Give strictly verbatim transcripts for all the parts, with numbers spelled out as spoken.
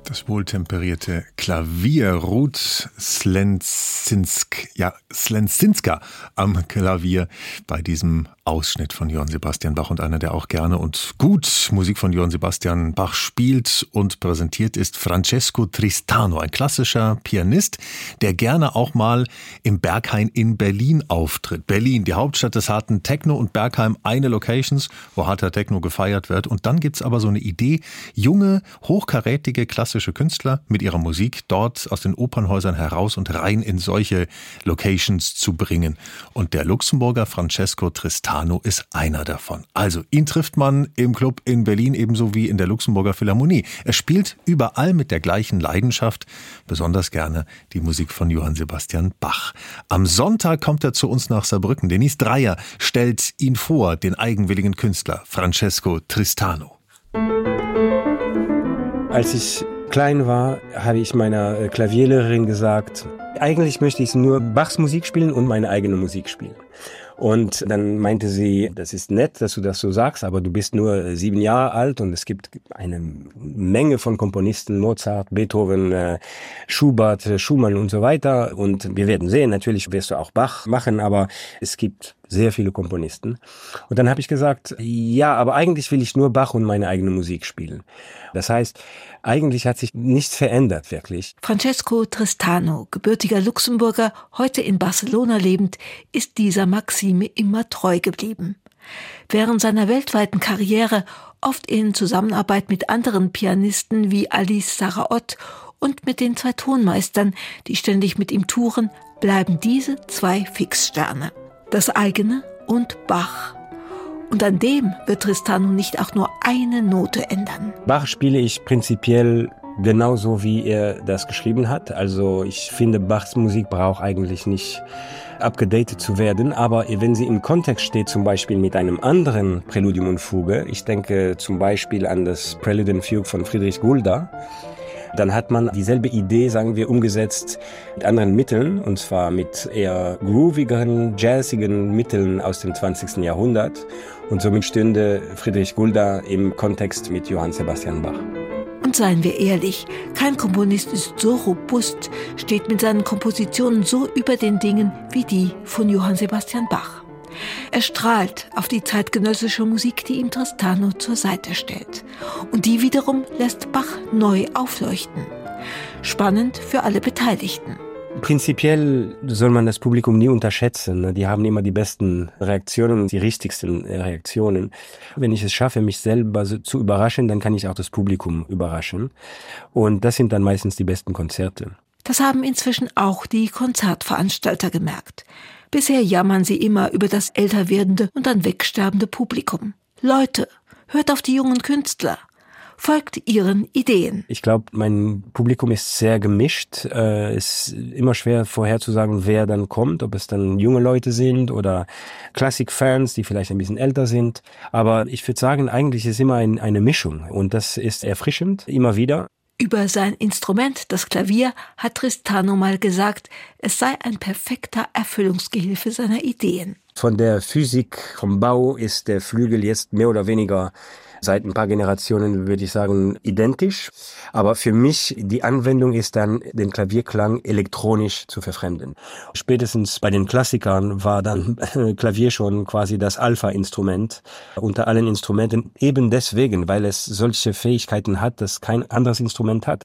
Das wohltemperierte Klavier, Ruth Slenczynsk, ja, Slenczynska am Klavier bei diesem Ausschnitt von Johann Sebastian Bach, und einer, der auch gerne und gut Musik von Johann Sebastian Bach spielt und präsentiert, ist Francesco Tristano, ein klassischer Pianist, der gerne auch mal im Berghain in Berlin auftritt. Berlin, die Hauptstadt des harten Techno, und Bergheim eine Locations, wo harter Techno gefeiert wird. Und dann gibt's aber so eine Idee, junge, hochkarätige klassische Künstler mit ihrer Musik dort aus den Opernhäusern heraus und rein in solche Locations zu bringen. Und der Luxemburger Francesco Tristano ist einer davon. Also ihn trifft man im Club in Berlin ebenso wie in der Luxemburger Philharmonie. Er spielt überall mit der gleichen Leidenschaft, besonders gerne die Musik von Johann Sebastian Bach. Am Sonntag kommt er zu uns nach Saarbrücken. Denise Dreyer stellt ihn vor, den eigenwilligen Künstler Francesco Tristano. Als ich klein war, habe ich meiner Klavierlehrerin gesagt, eigentlich möchte ich nur Bachs Musik spielen und meine eigene Musik spielen. Und dann meinte sie, das ist nett, dass du das so sagst, aber du bist nur sieben Jahre alt und es gibt eine Menge von Komponisten, Mozart, Beethoven, Schubert, Schumann und so weiter. Und wir werden sehen, natürlich wirst du auch Bach machen, aber es gibt sehr viele Komponisten. Und dann habe ich gesagt, ja, aber eigentlich will ich nur Bach und meine eigene Musik spielen. Das heißt, eigentlich hat sich nichts verändert, wirklich. Francesco Tristano, gebürtiger Luxemburger, heute in Barcelona lebend, ist dieser Maxime immer treu geblieben. Während seiner weltweiten Karriere, oft in Zusammenarbeit mit anderen Pianisten wie Alice Saraot und mit den zwei Tonmeistern, die ständig mit ihm touren, bleiben diese zwei Fixsterne. Das eigene und Bach. Und an dem wird Tristano nicht auch nur eine Note ändern. Bach spiele ich prinzipiell genauso, wie er das geschrieben hat. Also ich finde, Bachs Musik braucht eigentlich nicht abgedatet zu werden. Aber wenn sie im Kontext steht, zum Beispiel mit einem anderen Präludium und Fuge, ich denke zum Beispiel an das Prelude and Fugue von Friedrich Gulda, dann hat man dieselbe Idee, sagen wir, umgesetzt mit anderen Mitteln, und zwar mit eher groovigeren, jazzigen Mitteln aus dem zwanzigsten Jahrhundert. Und somit stünde Friedrich Gulda im Kontext mit Johann Sebastian Bach. Und seien wir ehrlich, kein Komponist ist so robust, steht mit seinen Kompositionen so über den Dingen wie die von Johann Sebastian Bach. Er strahlt auf die zeitgenössische Musik, die ihm Tristano zur Seite stellt. Und die wiederum lässt Bach neu aufleuchten. Spannend für alle Beteiligten. Prinzipiell soll man das Publikum nie unterschätzen. Die haben immer die besten Reaktionen und die richtigsten Reaktionen. Wenn ich es schaffe, mich selber zu überraschen, dann kann ich auch das Publikum überraschen. Und das sind dann meistens die besten Konzerte. Das haben inzwischen auch die Konzertveranstalter gemerkt. Bisher jammern sie immer über das älter werdende und dann wegsterbende Publikum. Leute, hört auf die jungen Künstler. Folgt ihren Ideen. Ich glaube, mein Publikum ist sehr gemischt. Es ist immer schwer vorherzusagen, wer dann kommt, ob es dann junge Leute sind oder Klassikfans, die vielleicht ein bisschen älter sind. Aber ich würde sagen, eigentlich ist immer ein, eine Mischung, und das ist erfrischend, immer wieder. Über sein Instrument, das Klavier, hat Tristano mal gesagt, es sei ein perfekter Erfüllungsgehilfe seiner Ideen. Von der Physik, vom Bau ist der Flügel jetzt mehr oder weniger seit ein paar Generationen, würde ich sagen, identisch. Aber für mich, die Anwendung ist dann, den Klavierklang elektronisch zu verfremden. Spätestens bei den Klassikern war dann Klavier schon quasi das Alpha-Instrument unter allen Instrumenten. Eben deswegen, weil es solche Fähigkeiten hat, dass kein anderes Instrument hat.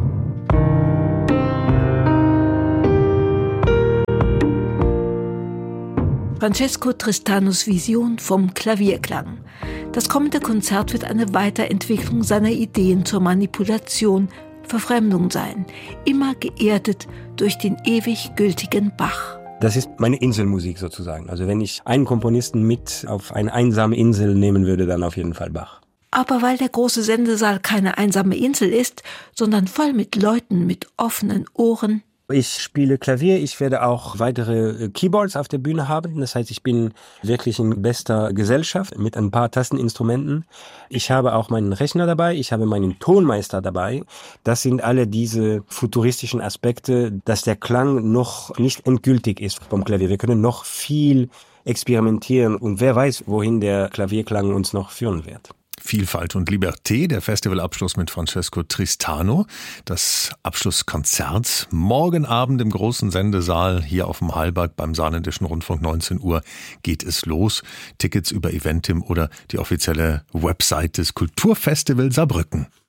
Francesco Tristanos Vision vom Klavierklang. Das kommende Konzert wird eine Weiterentwicklung seiner Ideen zur Manipulation, Verfremdung sein, immer geerdet durch den ewig gültigen Bach. Das ist meine Inselmusik sozusagen. Also wenn ich einen Komponisten mit auf eine einsame Insel nehmen würde, dann auf jeden Fall Bach. Aber weil der große Sendesaal keine einsame Insel ist, sondern voll mit Leuten mit offenen Ohren. Ich spiele Klavier, ich werde auch weitere Keyboards auf der Bühne haben. Das heißt, ich bin wirklich in bester Gesellschaft mit ein paar Tasteninstrumenten. Ich habe auch meinen Rechner dabei, ich habe meinen Tonmeister dabei. Das sind alle diese futuristischen Aspekte, dass der Klang noch nicht endgültig ist vom Klavier. Wir können noch viel experimentieren und wer weiß, wohin der Klavierklang uns noch führen wird. Vielfalt und Liberté, der Festivalabschluss mit Francesco Tristano. Das Abschlusskonzert morgen Abend im großen Sendesaal hier auf dem Hallberg beim Saarländischen Rundfunk. neunzehn Uhr geht es los. Tickets über Eventim oder die offizielle Website des Kulturfestivals Saarbrücken.